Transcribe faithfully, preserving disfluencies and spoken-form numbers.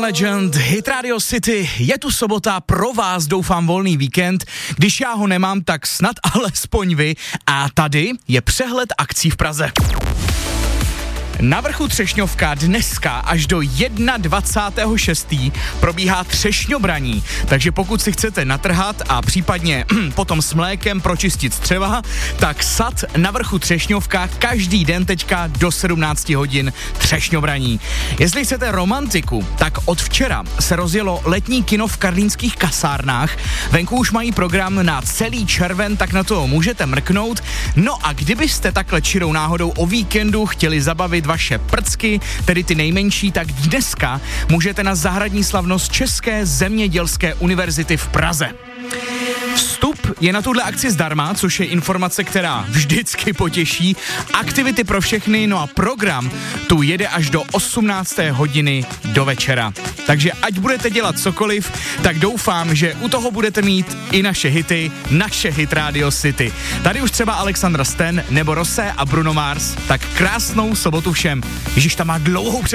Legend, Hit Radio City, je tu sobota, pro vás doufám volný víkend, když já ho nemám, tak snad alespoň vy a tady je přehled akcí v Praze. Na vrchu Třešňovka dneska až do dvacátého prvního šestého probíhá třešňobraní, takže pokud si chcete natrhat a případně potom s mlékem pročistit střeva, tak sad na vrchu Třešňovka každý den teďka do sedmnáct hodin třešňobraní. Jestli chcete romantiku, tak od včera se rozjelo letní kino v karlínských kasárnách, venku už mají program na celý červen, tak na to můžete mrknout. No a kdybyste takhle čirou náhodou o víkendu chtěli zabavit vaše prcky, tedy ty nejmenší, tak dneska můžete na zahradní slavnost České zemědělské univerzity v Praze. Vstup je na tuhle akci zdarma, což je informace, která vždycky potěší. Aktivity pro všechny, no a program tu jede až do osmnácté hodiny do večera. Takže ať budete dělat cokoliv, tak doufám, že u toho budete mít i naše hity, naše Hit Radio City. Tady už třeba Alexandra Sten nebo Rosé a Bruno Mars. Tak krásnou sobotu všem. Ježiš, tam má dlouhou